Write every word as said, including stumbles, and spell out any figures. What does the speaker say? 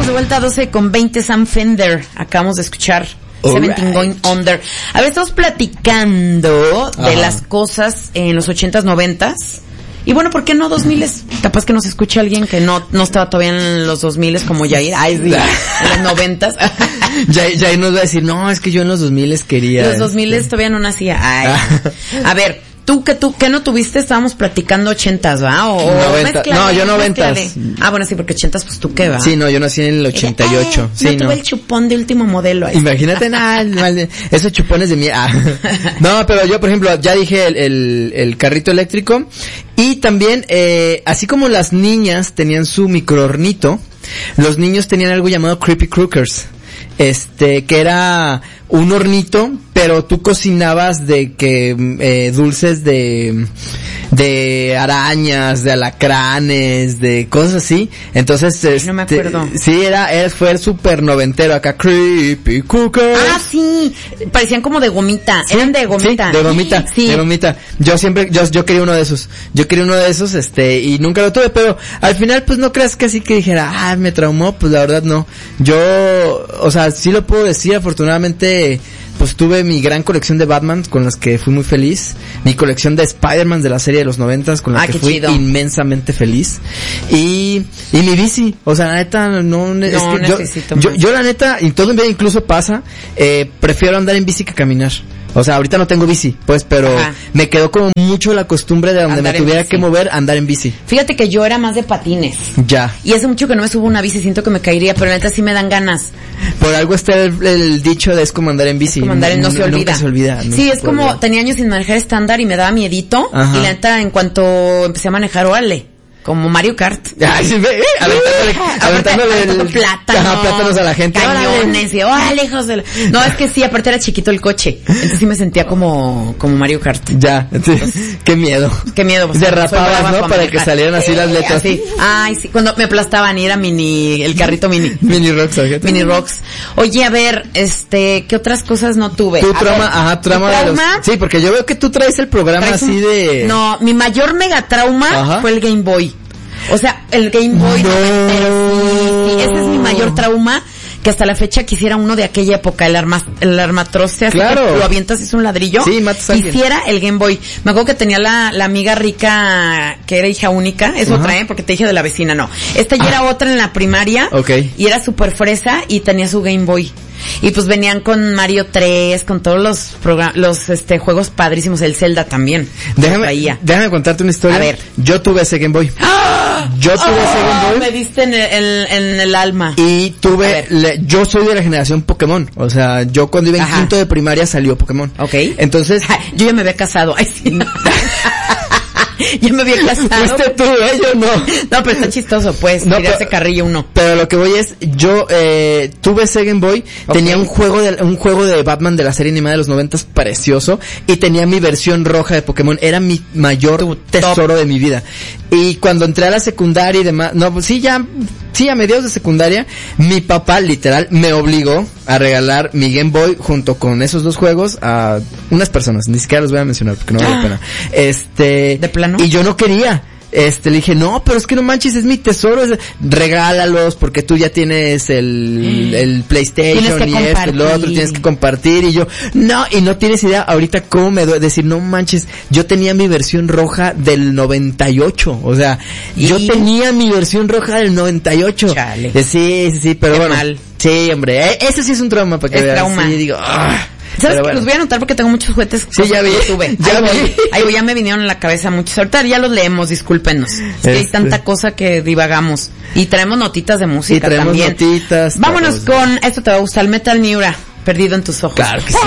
de vuelta a doce con veinte, Sam Fender. Acabamos de escuchar Seventeen right. Going Under. A ver, estamos platicando de Ajá. las cosas en los ochentas, noventas. Y bueno, ¿por qué no dos miles? Capaz que nos escuche alguien que no no estaba todavía en los dos miles como Jair. Ay, sí, en los noventas. Jair, Jair nos va a decir, no, es que yo en los dos miles quería. Los dos miles este... todavía no nacía. Ay. A ver, tú que tú que no tuviste, estábamos platicando ochentas, ¿va? O noventa. No, yo noventas. De... Ah, bueno, sí, porque ochentas, pues tú qué, ¿va? Sí, no, yo nací en el ochenta y ocho. Eh, sí, no, no tuve el chupón de último modelo. Ahí. Imagínate, nada, esos chupones de mí. Ah. No, pero yo, por ejemplo, ya dije el, el, el carrito eléctrico. Y también, eh, así como las niñas tenían su microhornito, los niños tenían algo llamado Creepy Crookers. Este, que era un hornito, pero tú cocinabas de que, eh, dulces de, de arañas, de alacranes, de cosas así. Entonces, este, no me acuerdo. Sí, era, era fue el super noventero acá, Creepy Cookers. Ah, sí, parecían como de gomita, ¿Sí? eran de gomita. Sí, de gomita, sí. de gomita. Yo siempre, yo, yo quería uno de esos, yo quería uno de esos, este, y nunca lo tuve, pero al final, pues no creas que así que dijera, ah, me traumó, pues la verdad no. Yo, o sea, sí lo puedo decir, afortunadamente, pues tuve mi gran colección de Batman con las que fui muy feliz, mi colección de Spider-Man de la serie de los noventas con la ah, que fui chido. inmensamente feliz, y y mi bici, o sea, la neta no, no es que yo, yo, yo la neta, y todo bien incluso pasa, eh, prefiero andar en bici que caminar. O sea, ahorita no tengo bici, pues, pero Ajá. me quedó como mucho la costumbre de donde andar me tuviera que mover, andar en bici. Fíjate que yo era más de patines. Ya. Y hace mucho que no me subo una bici, siento que me caería, pero neta sí me dan ganas. Por algo está el, el dicho de es como andar en bici. Es como andar en no, no se olvida. Nunca se olvida. Sí, es como, olvidar. Tenía años sin manejar estándar y me daba miedito. Ajá. Y la neta, en cuanto empecé a manejar, órale. Como Mario Kart. Ay, sí, eh, aventándole, aventándole el, plátano, ajá, plátanos a la gente. Cañones, y órale, hijos de la... No, es que sí, aparte era chiquito el coche. Entonces sí me sentía como, como Mario Kart. Ya, entonces, qué miedo. Qué miedo. Pues, derrapabas, ¿no? Para que salieran así eh, las letras. Así. Ay, sí, cuando me aplastaban y era mini, el carrito mini. Mini Rocks, ¿sabes? Mini Rocks. Oye, a ver, este, ¿qué otras cosas no tuve? Tu trauma, ver, ajá, trauma de los... Sí, porque yo veo que tú traes el programa así un... de... No, mi mayor mega trauma ajá. fue el Game Boy. O sea, el Game Boy no. noventero, sí, sí, ese es mi mayor trauma, que hasta la fecha quisiera uno de aquella época, el arma, el armatroce, así claro. que lo avientas, es un ladrillo. Sí, matas a alguien. Quisiera el Game Boy. Me acuerdo que tenía la, la amiga rica, que era hija única, es Ajá. otra, eh, porque te dije de la vecina, no. Esta ya ah. era otra en la primaria. Okay. Y era súper fresa y tenía su Game Boy. Y pues venían con Mario tres, con todos los programas, los este juegos padrísimos, el Zelda también. Déjame, déjame contarte una historia. A ver. Yo tuve ese Game Boy. ¡Ah! Yo tuve oh, ese Game Boy. Me diste en el, en, en el alma. Y tuve, le, yo soy de la generación Pokémon. O sea, yo cuando iba en Ajá. quinto de primaria salió Pokémon. Ok. Entonces. Yo ya me había casado. Ay, sí. Ya me había casado. Fuiste tú, ¿eh? Yo no. No, pero está chistoso, pues. No, tirarse carrillo uno. Pero lo que voy es, yo, eh, tuve ese Game Boy, okay. tenía un juego de, un juego de Batman de la serie animada de los noventas precioso, y tenía mi versión roja de Pokémon. Era mi mayor tu tesoro top. de mi vida. Y cuando entré a la secundaria y demás, no, pues sí, ya, sí, a mediados de secundaria, mi papá, literal, me obligó a regalar mi Game Boy junto con esos dos juegos a unas personas. Ni siquiera los voy a mencionar porque no vale la pena. Este. ¿De plano? Y yo no quería. Este, le dije, no, pero es que no manches, es mi tesoro, es, regálalos porque tú ya tienes el, el PlayStation y esto y lo otro, tienes que compartir. Y yo, no, y no tienes idea ahorita cómo me duele decir, no manches, yo tenía mi versión roja del noventa y ocho, o sea, ¿Y? yo tenía mi versión roja del noventa y ocho. Chale. Eh, sí, sí, sí, pero Qué bueno. mal. Sí, hombre, eh, ese sí es un trauma para que es veas. Trauma. Sí, digo, ah. ¿Sabes que bueno. Los voy a anotar porque tengo muchos juguetes? Sí, ya vi. Tuve. Ya ahí vi. Voy, ahí voy, ya me vinieron en la cabeza muchos. Ahorita ya los leemos, discúlpenos. Es este. que hay tanta cosa que divagamos. Y traemos notitas de música sí, traemos también. notitas. Vámonos todos. Con, esto te va a gustar, el Metal Neura, Perdido en tus ojos. Claro que sí.